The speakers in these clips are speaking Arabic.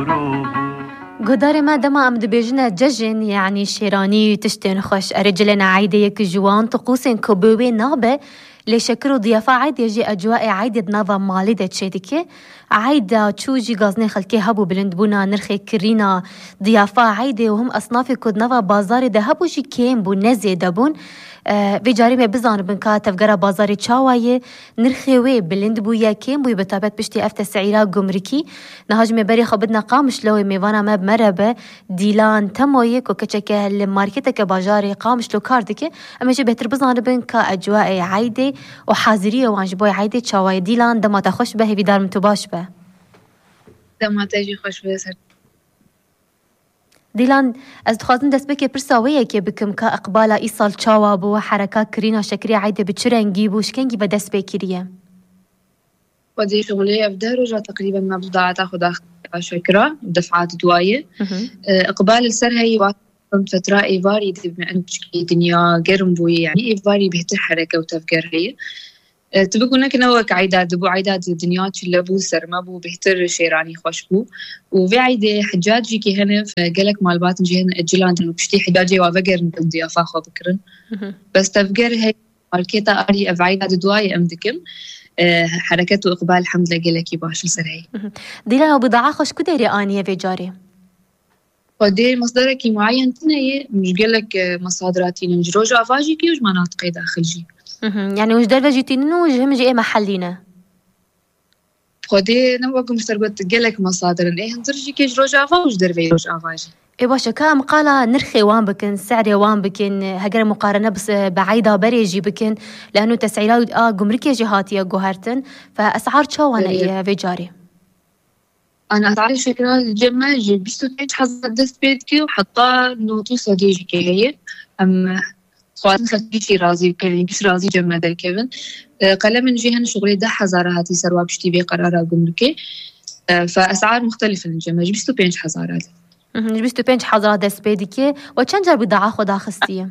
قدار ما دما ام دبيجنا ججن يعني شيراني تشتين خوش رجلنا عايدة يك جوان طقوسين كوبوي نابه لشكرو ضيافة عايدة يجي أجواء عايدة نظا مالي دا تشيدكي عايدة تشوجي غازني خلكي هبو بلندبونا نرخي كرينا ضيافة عايدة وهم أصنافي كود نظا بازاري دا هبو جي كيم بو نزي دابون بجاري ما بزان بنكا تفقرا بازاري تشاواي نرخيوي بلندبويا كيم بوي بتابت بشتي أفتا سعيرا قمركي نهاج مباري خبدنا قامش لوي ميوانا ما بمربة ديلان تمويك وكتشكه الماركتك باجاري قامش لو كاردكي أما جي بهتر بزان بنكا أجواء عايدة وحاضرية وعنجبوي عايدة تشاواي ديلان دما تخش به في دار متباش به دما تجي خوش به سر ديلان از دخوازن دست بکی پرساویه که بکم که اقبالا ایسال چاوا بو حرکات کرینا شکری عایده بچرنگی بو شکنگی و دست بکیریه ودي شغلي أبدا رجع تقريبا ما بضاعة تاخد شكرا دفعات دواية إقبال السر هي فترة إيفاري بما أن دنيا قرم بوي يعني إيفاري بهتر حركة وتفكر هي تبقونا كنوك عيداد بو عيداد دنيا اللي بو سر ما بو بهتر شيراني خوش بو وفي عيدة حجاجي كي هنا قالك مال باتن جي هنا أجلان تنو بشتي حجاجي وافقر ضيافة خو بكرن بس تفكر هي مالكيتا أري أفعيداد دواية أمدكم حركات وإقبال الحمد لله قالك يباش السرعي ديلا وبضاعة خوش كديري آنية في جاري ودي مصدرك معين تناي مش قالك مصادراتي نجروج أفاجي كي وج مناطقي داخل جي يعني وش درجة جيتين وجه مجي إيه محلينا ودي نوقع مستربط قالك مصادر إيه هنترجي كي جروج أفاجي وش درجة جروج أفاجي إيه باشا كام قالة نرخي وان بكن سعري وان بكن هجر مقارنة بس بعيدة بريجي بكن لأنه تسعيرات جمركية جهاتية جوهرتن فأسعار شو أنا إيه في جاري أنا أتعرف شكلها الجمع جي بيستوتيج حظ دست بيتكي وحطها نوتو صديجي كي هي أم خواتن خلتي شي رازي كان كش رازي جمع در كيفن قلم من جهن شغلي ده حزاراتي سروا بشتي بي قرارة جمركي فأسعار مختلفة الجمع جي بيستوتيج حزارات جبستو بينج حضرات دست بيدكي وچند بضاعة خدا خستيه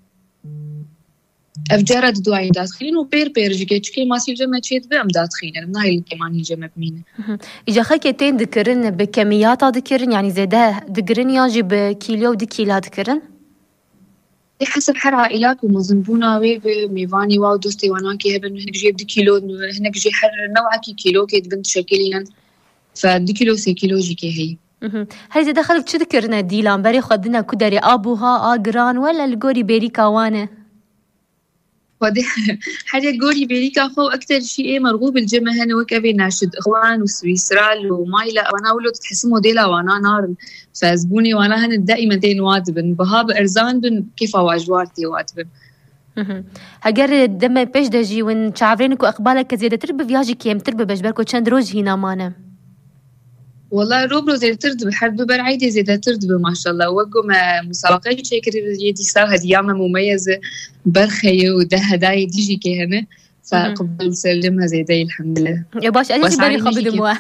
أفجارة دواعي داخلين وبير جيكي تشكي ماسي الجمع تشيد بأم داخلين يعني مناهي اللي كمان الجمع بمينة إجا خلكتين ذكرن بكميات ذكرن يعني زيده ذكرن ياجي بكيلو ودكيلات ذكرن حسب حر عائلات ومظنبونا ميفاني واو دوستي واناكي هبن هناك جيب دي كيلو هناك جي حر نوعكي كيلو كيد بنت شكليا فدي كيلو سي كيلو جيكي هي هاي زي دخلت شو ذكرنا ديلان بري خدنا كدري أبوها آجران ولا الجوري بيريكا وانا ودي حاجة جوري بيريكا خو أكتر شيء مرغوب الجمع هنا وكأبي ناشد إخوان وسويسرال ومايلا وأنا أولو تحسوا موديلا وأنا نار فزبوني وأنا هن دائما دين واتبن بهاب أرزان بن كيف واجوارتي واتبن هجر دم بيش دجي وإن شعبرينك وإقبالك كزيادة تربي فياجي كيم تربي بجبركو تشند روج هنا مانا والله روبرو زي ترد بحد ببر عيدي زي ترد ما شاء الله وقو ما مسابقات شكر يدي ساو هديامة مميزة برخية وده هدايا ديجي كهنا فقبل سلمها زي داي الحمد لله يا باش أجي بري خبر دموع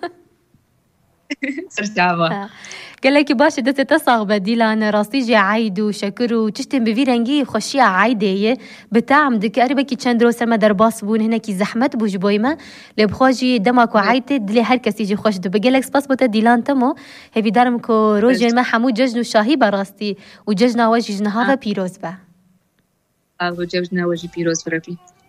صرت عبا قال لك باش دت تصاغ بديلان راستيجي عايد وشكر وتشتم بفيرنجي خشية عايدة بتاعم دك قريبك تشندرو سلمى درباس بون هناك زحمت بوج بويمة لبخوجي دمك وعايدة دلي هر كس يجي خوش دب قال لك سباس بوتا ديلان تمو هبي دارمكو روجين ما حمود ججنو شاهيبة راستي وججنا وجهنا هذا بيروز با وججنا وجه بيروز بربي